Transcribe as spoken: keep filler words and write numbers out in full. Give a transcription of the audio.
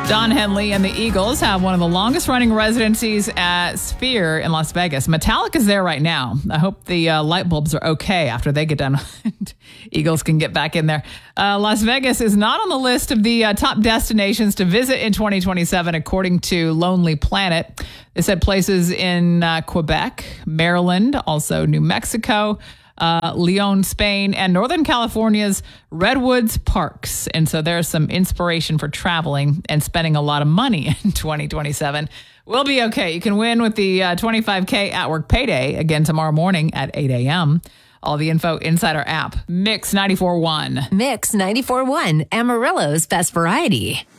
Don Henley and the Eagles have one of the longest running residencies at Sphere in Las Vegas. Metallica's there right now. I hope the uh, light bulbs are okay after they get done. Eagles can get back in there. Uh, Las Vegas is not on the list of the uh, top destinations to visit in twenty twenty-seven, according to Lonely Planet. They said places in uh, Quebec, Maryland, also New Mexico, Uh, Leon, Spain, and Northern California's Redwoods Parks. And so there's some inspiration for traveling and spending a lot of money in twenty twenty-seven. We'll be okay. You can win with the uh, twenty-five K at work payday again tomorrow morning at eight a.m. All the info inside our app. Mix ninety-four point one. Mix ninety-four point one, Amarillo's best variety.